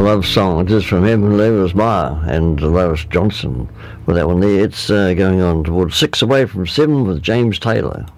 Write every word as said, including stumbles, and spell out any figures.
love song. It is from Edmund Lewis Meyer and Lois Johnson with that one there. It's uh, going on towards six away from seven with James Taylor.